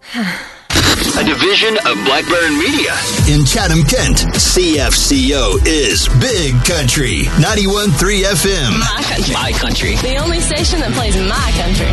A division of Blackburn Media. In Chatham-Kent, CFCO is Big Country, 91.3 FM. My country. My country. The only station that plays my country.